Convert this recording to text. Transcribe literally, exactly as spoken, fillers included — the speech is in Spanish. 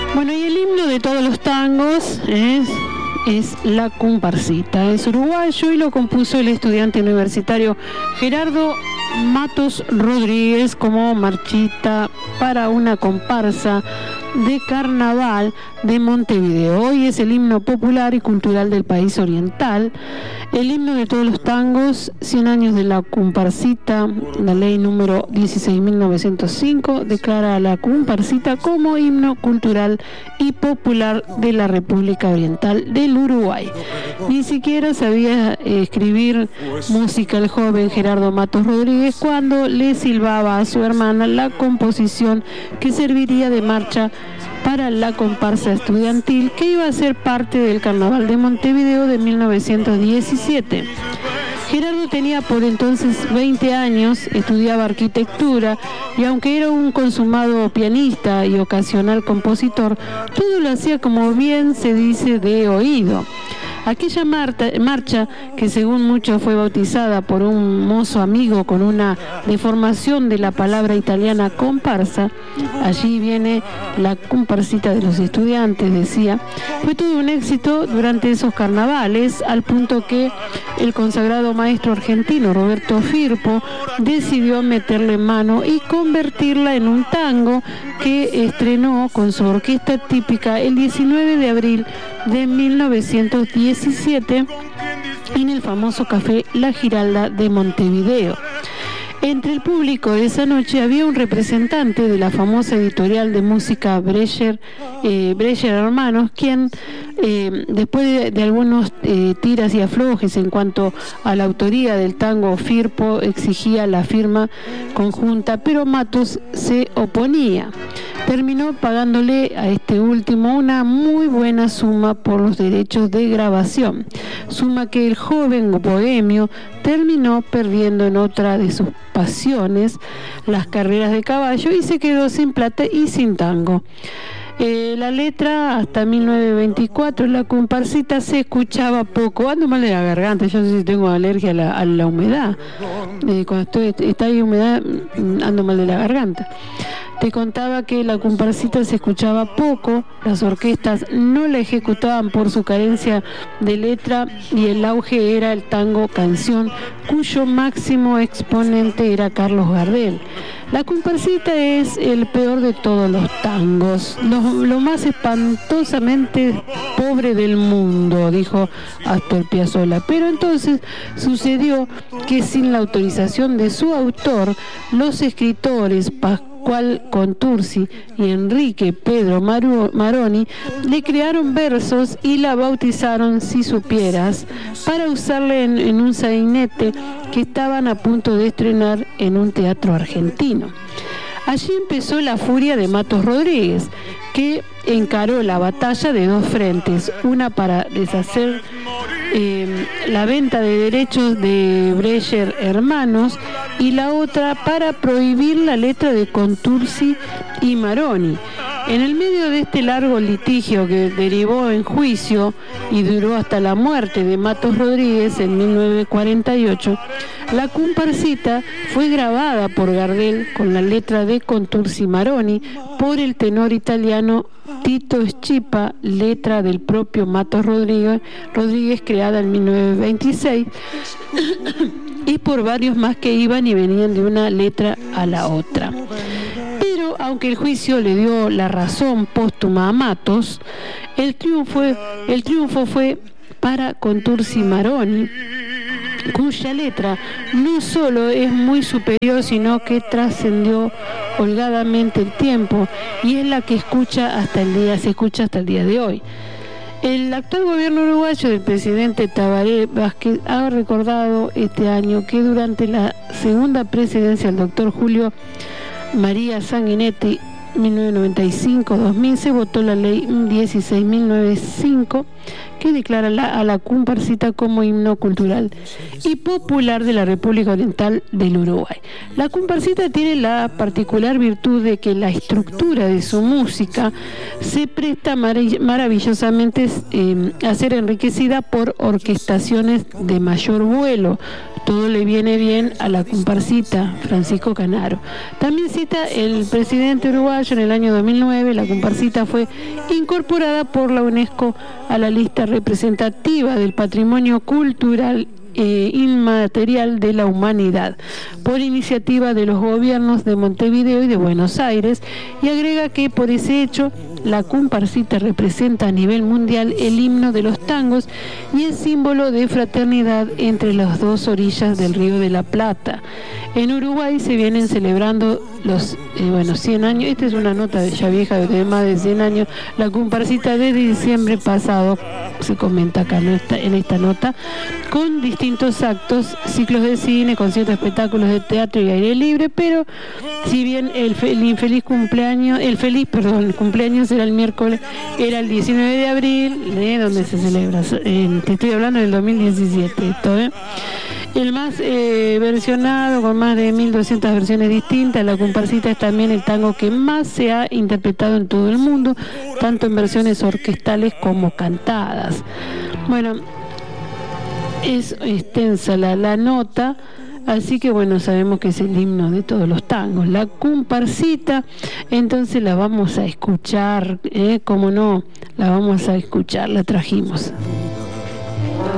Bueno, y el himno de todos los tangos es, es La Comparsita. Es uruguayo y lo compuso el estudiante universitario Gerardo Matos Rodríguez como marchita para una comparsa de carnaval de Montevideo. Hoy es el himno popular y cultural del país oriental. El himno de todos los tangos, cien años de la comparsita, la ley número dieciséis mil novecientos cinco, declara a la comparsita como himno cultural y popular de la República Oriental del Uruguay. Ni siquiera sabía eh, escribir música el joven Gerardo Matos Rodríguez cuando le silbaba a su hermana la composición que serviría de marcha para la comparsa estudiantil que iba a ser parte del Carnaval de Montevideo de mil novecientos diecisiete. Gerardo tenía por entonces veinte años, estudiaba arquitectura y aunque era un consumado pianista y ocasional compositor, todo lo hacía como bien se dice de oído. Aquella marta, marcha, que según muchos fue bautizada por un mozo amigo con una deformación de la palabra italiana comparsa, allí viene la comparsita de los estudiantes, decía, fue todo un éxito durante esos carnavales, al punto que el consagrado maestro argentino Roberto Firpo decidió meterle mano y convertirla en un tango que estrenó con su orquesta típica el diecinueve de abril de mil novecientos diecisiete en el famoso café La Giralda de Montevideo. Entre el público de esa noche había un representante de la famosa editorial de música Brecher, eh, Brecher Hermanos, quien eh, después de, de algunos eh, tiras y aflojes en cuanto a la autoría del tango, Firpo exigía la firma conjunta, pero Matos se oponía. Terminó pagándole a este último una muy buena suma por los derechos de grabación, suma que el joven bohemio terminó perdiendo en otra de sus pasiones, las carreras de caballo, y se quedó sin plata y sin tango. Eh, la letra, hasta mil novecientos veinticuatro, la comparsita se escuchaba poco. Ando mal de la garganta, yo no sé si tengo alergia a la, a la humedad. Eh, cuando estoy, está ahí humedad, ando mal de la garganta. Te contaba que la comparsita se escuchaba poco, las orquestas no la ejecutaban por su carencia de letra y el auge era el tango canción, cuyo máximo exponente era Carlos Gardel. La comparsita es el peor de todos los tangos, lo, lo más espantosamente pobre del mundo, dijo Astor Piazzolla. Pero entonces sucedió que sin la autorización de su autor, los escritores Pascual Contursi y Enrique Pedro Maru, Maroni le crearon versos y la bautizaron Si Supieras para usarla en, en un sainete que estaban a punto de estrenar en un teatro argentino. Allí empezó la furia de Matos Rodríguez, que encaró la batalla de dos frentes, una para deshacer eh, la venta de derechos de Brecher Hermanos y la otra para prohibir la letra de Contursi y Maroni. En el medio de este largo litigio que derivó en juicio y duró hasta la muerte de Matos Rodríguez en mil novecientos cuarenta y ocho, la comparsita fue grabada por Gardel con la letra de Contursi y Maroni por el tenor italiano Tito Schipa, letra del propio Matos Rodríguez, Rodríguez creada en mil novecientos veintiséis, y por varios más que iban y venían de una letra a la otra. Pero aunque el juicio le dio la razón póstuma a Matos, el triunfo, el triunfo fue para Contursi y Maroni, cuya letra no solo es muy superior, sino que trascendió holgadamente el tiempo y es la que escucha hasta el día, se escucha hasta el día de hoy. El actual gobierno uruguayo del presidente Tabaré Vázquez ha recordado este año que durante la segunda presidencia del doctor Julio María Sanguinetti, mil novecientos noventa y cinco a dos mil, se votó la ley dieciséis mil novecientos cinco que declara la, a la comparsita como himno cultural y popular de la República Oriental del Uruguay. La comparsita tiene la particular virtud de que la estructura de su música se presta mar- maravillosamente eh, a ser enriquecida por orquestaciones de mayor vuelo. Todo le viene bien a la comparsita, Francisco Canaro. También cita el presidente uruguayo uruguayo. En el año dos mil nueve, la comparsita fue incorporada por la UNESCO a la lista representativa del patrimonio cultural Eh, inmaterial de la humanidad por iniciativa de los gobiernos de Montevideo y de Buenos Aires, y agrega que por ese hecho la comparsita representa a nivel mundial el himno de los tangos y es símbolo de fraternidad entre las dos orillas del Río de la Plata. En Uruguay se vienen celebrando los eh, bueno, cien años. Esta es una nota ya vieja de más de cien años. La comparsita desde diciembre pasado, se comenta acá en esta, en esta nota, con distintos actos, ciclos de cine, conciertos, espectáculos de teatro y aire libre, pero si bien el, el infeliz cumpleaños, el feliz, perdón, el cumpleaños era el miércoles, era el diecinueve de abril, ¿eh? Donde se celebra, eh, te estoy hablando del dos mil diecisiete, esto, ¿eh? El más eh, versionado, con más de mil doscientas versiones distintas. La comparsita es también el tango que más se ha interpretado en todo el mundo, tanto en versiones orquestales como cantadas. Bueno, es extensa la, la nota, así que bueno, sabemos que es el himno de todos los tangos, la comparsita. Entonces la vamos a escuchar, ¿eh? Como no, la vamos a escuchar, la trajimos.